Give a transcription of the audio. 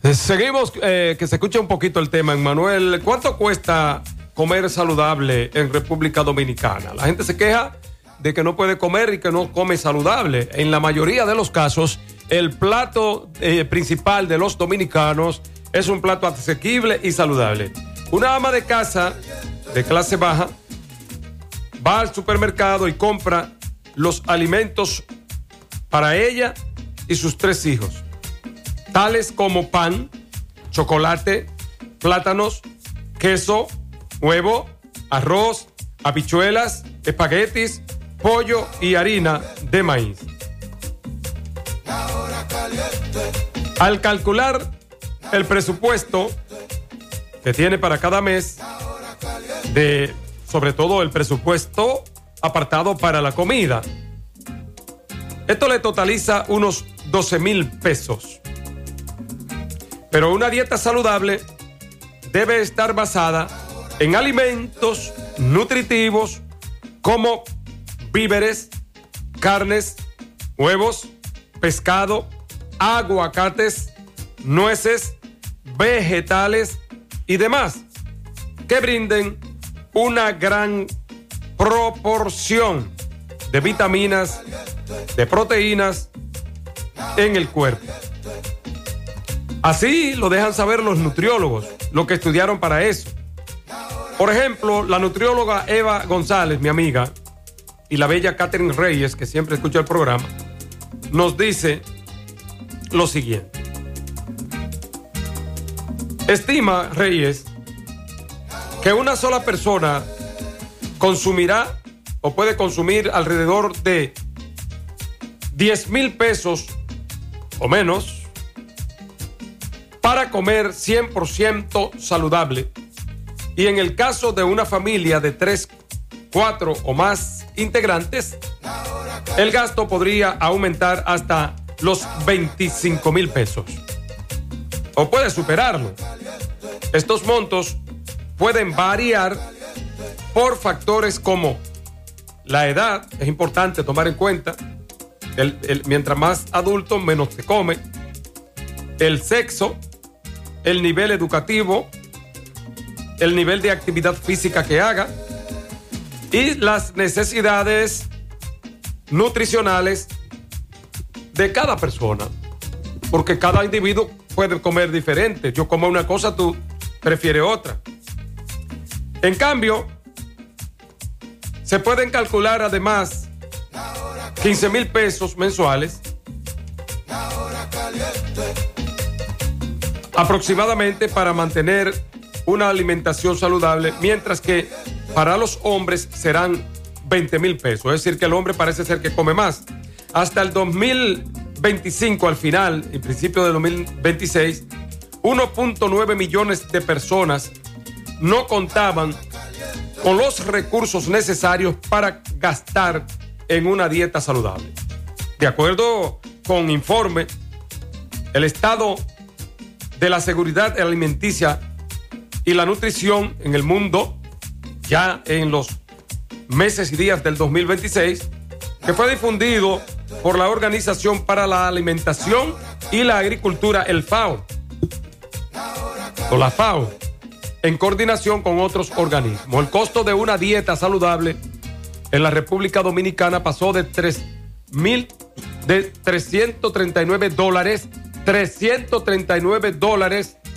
Seguimos, que se escucha un poquito el tema, Emmanuel. ¿Cuánto cuesta comer saludable en República Dominicana? La gente se queja de que no puede comer y que no come saludable. En la mayoría de los casos, el plato principal de los dominicanos es un plato asequible y saludable. Una ama de casa de clase baja va al supermercado y compra los alimentos para ella y sus 3 hijos, tales como pan, chocolate, plátanos, queso, huevo, arroz, habichuelas, espaguetis, pollo y harina de maíz. Al calcular el presupuesto que tiene para cada mes, sobre todo el presupuesto apartado para la comida, esto le totaliza unos 12,000 pesos. Pero una dieta saludable debe estar basada en alimentos nutritivos como víveres, carnes, huevos, pescado, aguacates, nueces, vegetales y demás, que brinden una gran proporción de vitaminas, de proteínas en el cuerpo. Así lo dejan saber los nutriólogos, los que estudiaron para eso. Por ejemplo, la nutrióloga Eva González, mi amiga, y la bella Catherine Reyes, que siempre escucha el programa, nos dice lo siguiente. Estima Reyes que una sola persona consumirá o puede consumir alrededor de 10,000 pesos o menos para comer 100% saludable. Y en el caso de una familia de 3, 4 o más integrantes, el gasto podría aumentar hasta los 25,000 pesos. O puede superarlo. Estos montos pueden variar por factores como la edad, es importante tomar en cuenta. Mientras más adulto, menos se come. El sexo, el nivel educativo, el nivel de actividad física que haga y las necesidades nutricionales de cada persona, porque cada individuo puede comer diferente. Yo como una cosa, tú prefieres otra. En cambio, se pueden calcular además 15,000 pesos mensuales aproximadamente para mantener una alimentación saludable, mientras que para los hombres serán 20,000 pesos. Es decir, que el hombre parece ser que come más. Hasta el 2025, al final, en principio del 2026, 1.9 millones de personas no contaban con los recursos necesarios para gastar en una dieta saludable. De acuerdo con informe, el estado de la seguridad alimenticia y la nutrición en el mundo, ya en los meses y días del 2026, que fue difundido por la Organización para la Alimentación y la Agricultura, el FAO, o la FAO, en coordinación con otros organismos. El costo de una dieta saludable en la República Dominicana pasó de $339